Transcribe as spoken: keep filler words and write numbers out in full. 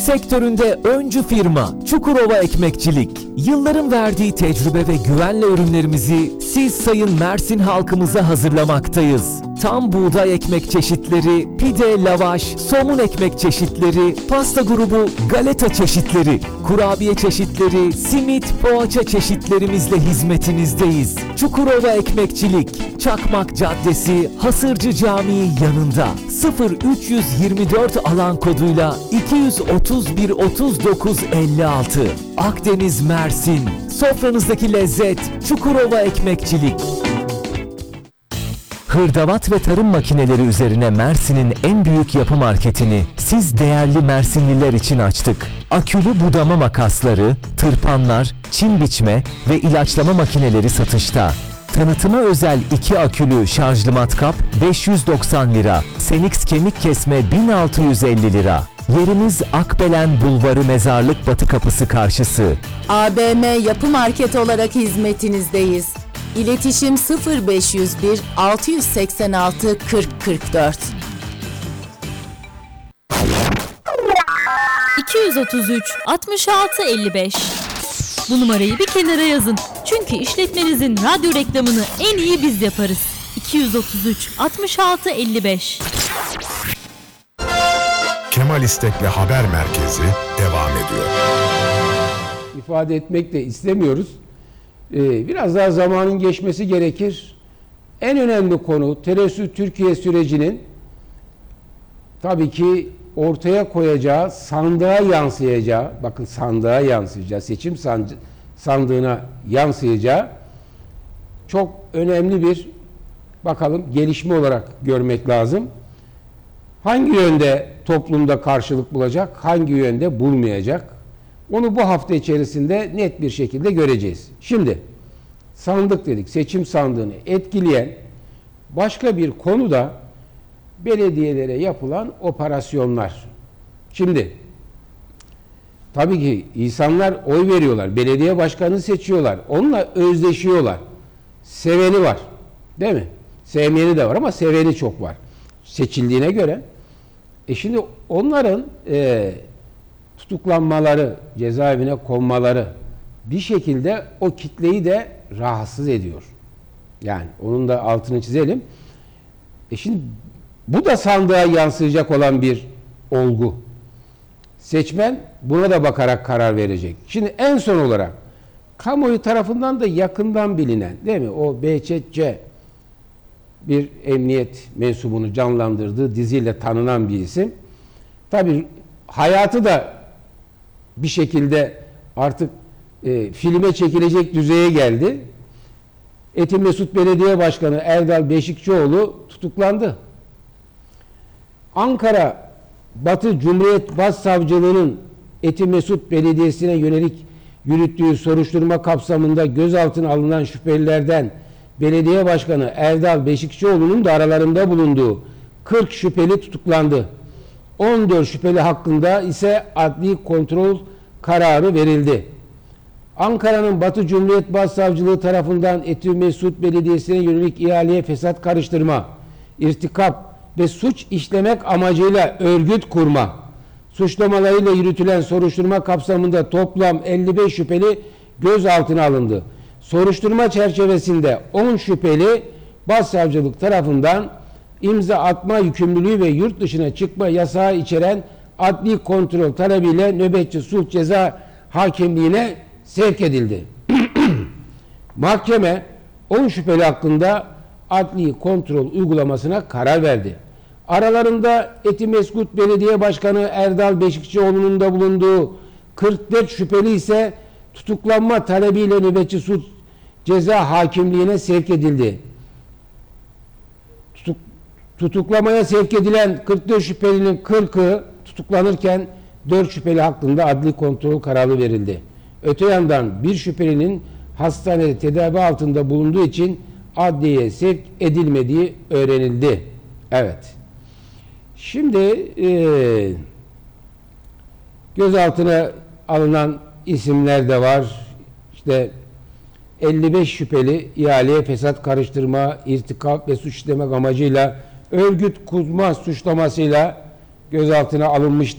Sektöründe öncü firma Çukurova Ekmekçilik. Yılların verdiği tecrübe ve güvenle ürünlerimizi siz sayın Mersin halkımıza hazırlamaktayız. Tam buğday ekmek çeşitleri, pide, lavaş, somun ekmek çeşitleri, pasta grubu, galeta çeşitleri, kurabiye çeşitleri, simit, poğaça çeşitlerimizle hizmetinizdeyiz. Çukurova Ekmekçilik, Çakmak Caddesi, Hasırcı Camii yanında. sıfır üç yirmi dört alan koduyla iki yüz otuz bir otuz dokuz elli altı. Akdeniz, Mersin. Sofranızdaki lezzet Çukurova Ekmekçilik. Hırdavat ve tarım makineleri üzerine Mersin'in en büyük yapı marketini siz değerli Mersinliler için açtık. Akülü budama makasları, tırpanlar, çim biçme ve ilaçlama makineleri satışta. Tanıtıma özel iki akülü şarjlı matkap beş yüz doksan lira, Senix kemik kesme bin altı yüz elli lira. Yerimiz Akbelen Bulvarı Mezarlık Batı Kapısı karşısı. A B M Yapı Market olarak hizmetinizdeyiz. İletişim sıfır beş yüz bir altı seksen altı kırk kırk dört. iki yüz otuz üç altmış altı elli beş. Bu numarayı bir kenara yazın. Çünkü işletmenizin radyo reklamını en iyi biz yaparız. iki yüz otuz üç altmış altı elli beş. Kemal İstek'le Haber Merkezi devam ediyor. İfade etmek de istemiyoruz. Ee, biraz daha zamanın geçmesi gerekir. En önemli konu Terörsüz Türkiye sürecinin tabii ki ortaya koyacağı, sandığa yansıyacağı, bakın sandığa yansıyacağı, seçim sandığına yansıyacağı çok önemli bir bakalım gelişme olarak görmek lazım. Hangi yönde toplumda karşılık bulacak, hangi yönde bulmayacak? Onu bu hafta içerisinde net bir şekilde göreceğiz. Şimdi sandık dedik, seçim sandığını etkileyen başka bir konu da belediyelere yapılan operasyonlar. Şimdi tabii ki insanlar oy veriyorlar, belediye başkanını seçiyorlar, onunla özdeşiyorlar. Seveni var, değil mi? Sevmeyeni de var ama seveni çok var. Seçildiğine göre. E şimdi onların e, tutuklanmaları, cezaevine konmaları bir şekilde o kitleyi de rahatsız ediyor. Yani onun da altını çizelim. E şimdi bu da sandığa yansıyacak olan bir olgu. Seçmen buna da bakarak karar verecek. Şimdi en son olarak kamuoyu tarafından da yakından bilinen, değil mi? O Behçetçe bir emniyet mensubunu canlandırdığı diziyle tanınan bir isim. Tabii hayatı da bir şekilde artık e, filme çekilecek düzeye geldi. Etimesut Belediye Başkanı Erdal Beşikçioğlu tutuklandı. Ankara Batı Cumhuriyet Başsavcılığı'nın Etimesut Belediyesi'ne yönelik yürüttüğü soruşturma kapsamında gözaltına alınan şüphelilerden Belediye Başkanı Erdal Beşikçioğlu'nun da aralarında bulunduğu kırk şüpheli tutuklandı. on dört şüpheli hakkında ise adli kontrol kararı verildi. Ankara'nın Batı Cumhuriyet Başsavcılığı tarafından Etimesut Belediyesi'ne yönelik ihaleye fesat karıştırma, irtikap ve suç işlemek amacıyla örgüt kurma suçlamalarıyla yürütülen soruşturma kapsamında toplam elli beş şüpheli gözaltına alındı. Soruşturma çerçevesinde on şüpheli Başsavcılık tarafından imza atma yükümlülüğü ve yurt dışına çıkma yasağı içeren adli kontrol talebiyle nöbetçi sulh ceza hakimliğine sevk edildi. Mahkeme on şüpheli hakkında adli kontrol uygulamasına karar verdi. Aralarında Etimesgut Belediye Başkanı Erdal Beşikçioğlu'nun da bulunduğu kırk dört şüpheli ise tutuklanma talebiyle nöbetçi sulh ceza hakimliğine sevk edildi. Tutuk, tutuklamaya sevk edilen kırk dört şüphelinin kırkı tutuklanırken dört şüpheli hakkında adli kontrol kararı verildi. Öte yandan bir şüphelinin hastanede tedavi altında bulunduğu için adliyeye sevk edilmediği öğrenildi. Evet. Şimdi e, gözaltına alınan isimler de var. İşte elli beş şüpheli ihaleye fesat karıştırma, irtikap ve suç işlemek amacıyla örgüt kurma suçlamasıyla gözaltına alınmış.